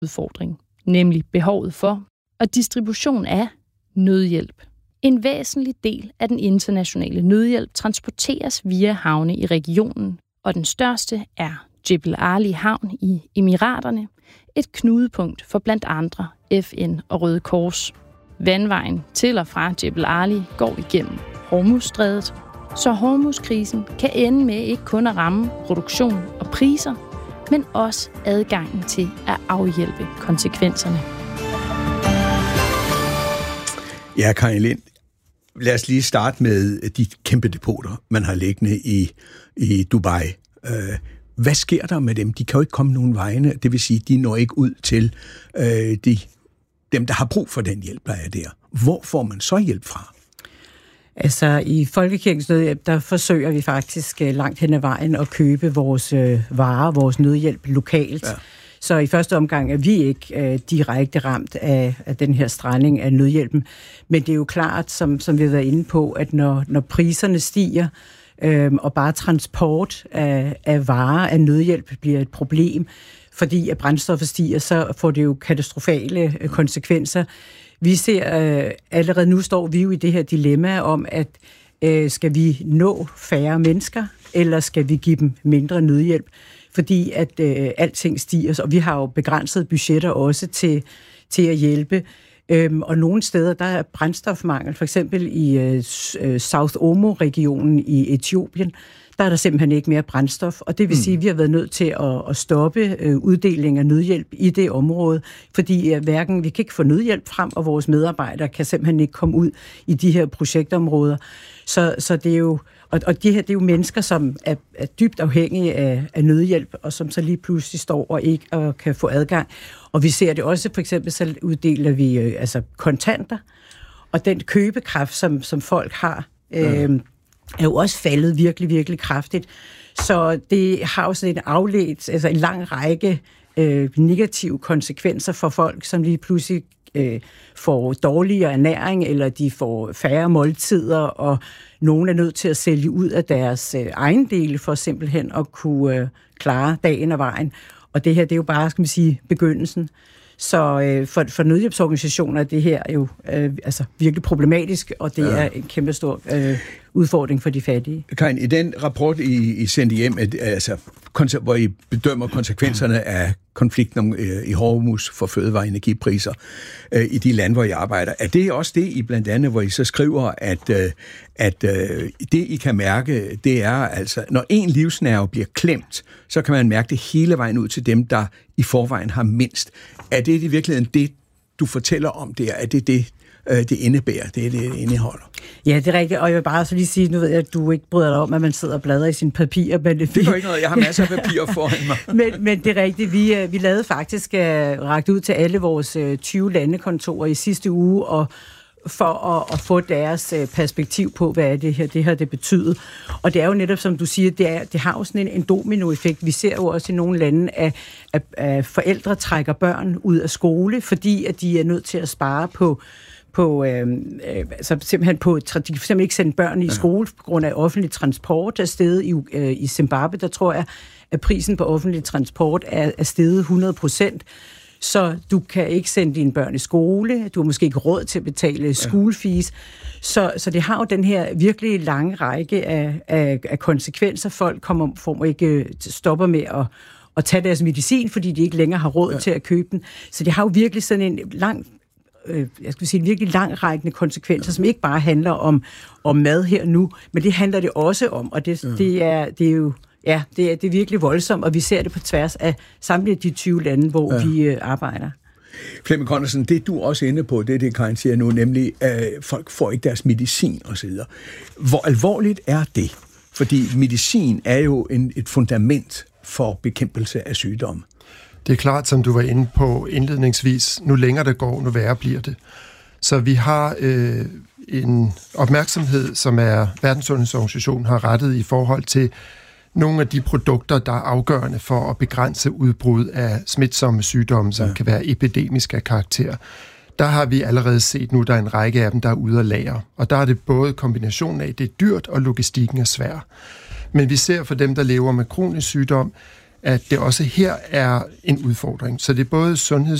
udfordring, nemlig behovet for og distribution af nødhjælp. En væsentlig del af den internationale nødhjælp transporteres via havne i regionen, og den største er Jebel Ali Havn i Emiraterne, et knudepunkt for blandt andre FN og Røde Kors. Vandvejen til og fra Jebel Ali går igennem Hormuzstrædet, så Hormuzkrisen kan ende med ikke kun at ramme produktion og priser, men også adgangen til at afhjælpe konsekvenserne. Ja, Karin Lind, lad os lige starte med de kæmpe depoter, man har liggende i Dubai. Hvad sker der med dem? De kan jo ikke komme nogen vegne, det vil sige, de når ikke ud til dem, der har brug for den hjælp, der er der. Hvor får man så hjælp fra? Altså, i Folkekirkens Nødhjælp, der forsøger vi faktisk langt hen ad vejen at købe vores varer, vores nødhjælp lokalt. Ja. Så i første omgang er vi ikke direkte ramt af den her stranding af nødhjælpen. Men det er jo klart, som vi har været inde på, at når priserne stiger, og bare transport af varer, af nødhjælp bliver et problem, fordi at brændstoffet stiger, så får det jo katastrofale konsekvenser. Vi ser allerede nu står vi jo i det her dilemma om, at skal vi nå færre mennesker, eller skal vi give dem mindre nødhjælp? Fordi at alting stiger, og vi har jo begrænsede budgetter også til at hjælpe. Og nogle steder, der er brændstofmangel, for eksempel i South Omo-regionen i Etiopien, der er der simpelthen ikke mere brændstof, og det vil sige, at vi har været nødt til at stoppe uddeling af nødhjælp i det område, fordi vi kan ikke få nødhjælp frem, og vores medarbejdere kan simpelthen ikke komme ud i de her projektområder. Så det er jo, og det her, det er jo mennesker, som er dybt afhængige af nødhjælp, og som så lige pludselig står og ikke og kan få adgang. Og vi ser det også, for eksempel, så uddeler vi kontanter, og den købekraft, som folk har, er jo også faldet virkelig, virkelig kraftigt. Så det har jo sådan en lang række negative konsekvenser for folk, som lige pludselig får dårligere ernæring, eller de får færre måltider, og nogen er nødt til at sælge ud af deres ejendele for simpelthen at kunne klare dagen og vejen. Og det her, det er jo bare, skal man sige, begyndelsen. Så for nødhjælpsorganisationer er det her jo virkelig problematisk, og det er en kæmpe stor udfordring for de fattige. Karin, i den rapport, I sendte hjem, hvor I bedømmer konsekvenserne af konflikten i Hormuz for fødevare- og energipriser i de lande, hvor I arbejder, er det også det, I blandt andet, hvor I så skriver, at det, I kan mærke, det er altså, når en livsnerve bliver klemt, så kan man mærke det hele vejen ud til dem, der i forvejen har mindst. Er det i virkeligheden det, du fortæller om der? Er det det indebærer, det indeholder? Ja, det er rigtigt, og jeg vil bare så lige sige, nu ved jeg, at du ikke bryder dig om, at man sidder og bladrer i sine papirer. Men det gør ikke noget, jeg har masser af papirer foran mig. men det er rigtigt, vi lavede faktisk rakt ud til alle vores 20 landekontorer i sidste uge, og for at få deres perspektiv på, hvad er det her det betyder. Og det er jo netop, som du siger, det har jo sådan en dominoeffekt. Vi ser jo også i nogle lande, at forældre trækker børn ud af skole, fordi at de er nødt til at spare de kan simpelthen ikke sende børn i skole på grund af offentlig transport er steget i Zimbabwe. Der tror jeg, at prisen på offentlig transport er steget 100%. Så du kan ikke sende dine børn i skole, du har måske ikke råd til at betale schoolfees. Så det har jo den her virkelig lange række af konsekvenser. Folk stopper med at tage deres medicin, fordi de ikke længere har råd til at købe den. Så det har jo virkelig sådan en virkelig langrækkende konsekvenser, som ikke bare handler om mad her nu, men det handler det også om, og det er jo det er virkelig voldsomt, og vi ser det på tværs af samtlige de 20 lande, hvor vi arbejder. Flemming Conradsen, det du også inde på, det Karin siger nu, nemlig folk får ikke deres medicin osv. Hvor alvorligt er det? Fordi medicin er jo et fundament for bekæmpelse af sygdomme. Det er klart, som du var inde på indledningsvis, nu længere det går, nu værre bliver det. Så vi har en opmærksomhed, som Verdenssundhedsorganisationen har rettet i forhold til nogle af de produkter, der er afgørende for at begrænse udbrud af smitsomme sygdomme, som kan være epidemiske af karakter. Der har vi allerede set nu, der er en række af dem, der er ude at lagre. Og der er det både kombinationen af, det er dyrt, og logistikken er svær. Men vi ser for dem, der lever med kronisk sygdom, at det også her er en udfordring. Så det er både